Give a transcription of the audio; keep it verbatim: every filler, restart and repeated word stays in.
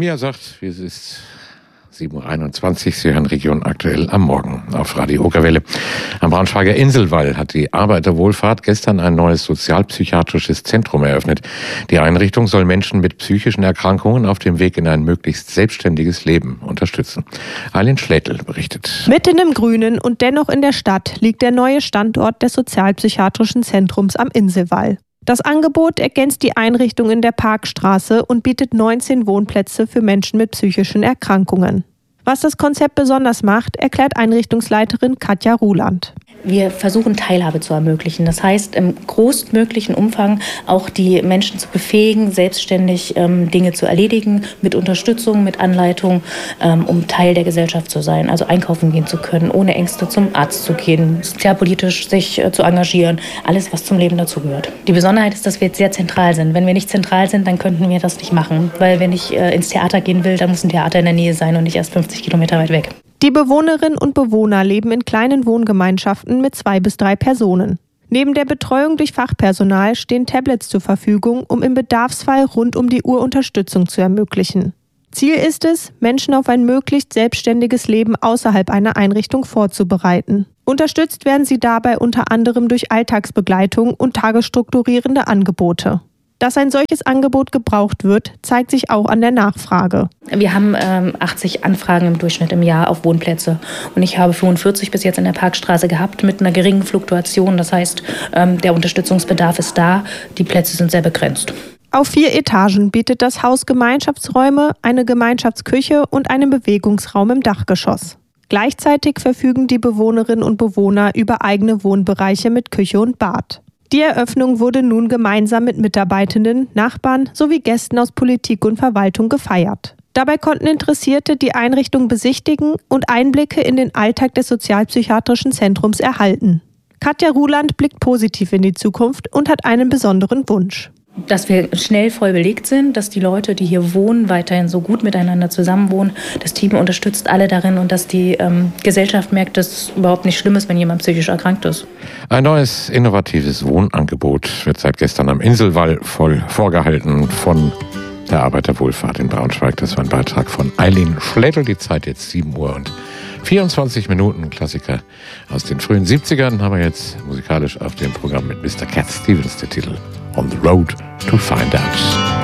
Mia sagt, wie es ist. sieben Uhr einundzwanzig, Sie hören Region aktuell am Morgen auf Radio Okerwelle. Am Braunschweiger Inselwall hat die Arbeiterwohlfahrt gestern ein neues sozialpsychiatrisches Zentrum eröffnet. Die Einrichtung soll Menschen mit psychischen Erkrankungen auf dem Weg in ein möglichst selbstständiges Leben unterstützen. Eileen Schlätel berichtet. Mitten im Grünen und dennoch in der Stadt liegt der neue Standort des sozialpsychiatrischen Zentrums am Inselwall. Das Angebot ergänzt die Einrichtung in der Parkstraße und bietet neunzehn Wohnplätze für Menschen mit psychischen Erkrankungen. Was das Konzept besonders macht, erklärt Einrichtungsleiterin Katja Ruland. Wir versuchen, Teilhabe zu ermöglichen. Das heißt, im größtmöglichen Umfang auch die Menschen zu befähigen, selbstständig ähm, Dinge zu erledigen, mit Unterstützung, mit Anleitung, ähm, um Teil der Gesellschaft zu sein. Also einkaufen gehen zu können, ohne Ängste zum Arzt zu gehen, sozialpolitisch sich äh, zu engagieren. Alles, was zum Leben dazugehört. Die Besonderheit ist, dass wir jetzt sehr zentral sind. Wenn wir nicht zentral sind, dann könnten wir das nicht machen. Weil wenn ich äh, ins Theater gehen will, dann muss ein Theater in der Nähe sein und nicht erst fünfzig Kilometer weit weg. Die Bewohnerinnen und Bewohner leben in kleinen Wohngemeinschaften mit zwei bis drei Personen. Neben der Betreuung durch Fachpersonal stehen Tablets zur Verfügung, um im Bedarfsfall rund um die Uhr Unterstützung zu ermöglichen. Ziel ist es, Menschen auf ein möglichst selbstständiges Leben außerhalb einer Einrichtung vorzubereiten. Unterstützt werden sie dabei unter anderem durch Alltagsbegleitung und tagesstrukturierende Angebote. Dass ein solches Angebot gebraucht wird, zeigt sich auch an der Nachfrage. Wir haben ähm, achtzig Anfragen im Durchschnitt im Jahr auf Wohnplätze. Und ich habe fünfundvierzig bis jetzt in der Parkstraße gehabt mit einer geringen Fluktuation. Das heißt, ähm, der Unterstützungsbedarf ist da, die Plätze sind sehr begrenzt. Auf vier Etagen bietet das Haus Gemeinschaftsräume, eine Gemeinschaftsküche und einen Bewegungsraum im Dachgeschoss. Gleichzeitig verfügen die Bewohnerinnen und Bewohner über eigene Wohnbereiche mit Küche und Bad. Die Eröffnung wurde nun gemeinsam mit Mitarbeitenden, Nachbarn sowie Gästen aus Politik und Verwaltung gefeiert. Dabei konnten Interessierte die Einrichtung besichtigen und Einblicke in den Alltag des sozialpsychiatrischen Zentrums erhalten. Katja Ruland blickt positiv in die Zukunft und hat einen besonderen Wunsch. Dass wir schnell voll belegt sind, dass die Leute, die hier wohnen, weiterhin so gut miteinander zusammenwohnen. Das Team unterstützt alle darin und dass die ähm, Gesellschaft merkt, dass es überhaupt nicht schlimm ist, wenn jemand psychisch erkrankt ist. Ein neues, innovatives Wohnangebot wird seit gestern am Inselwall voll vorgehalten von der Arbeiterwohlfahrt in Braunschweig. Das war ein Beitrag von Eileen Schlätel. Die Zeit jetzt sieben Uhr und vierundzwanzig Minuten. Klassiker aus den frühen siebzigern haben wir jetzt musikalisch auf dem Programm mit Mister Cat Stevens, der Titel On the Road to Find Out.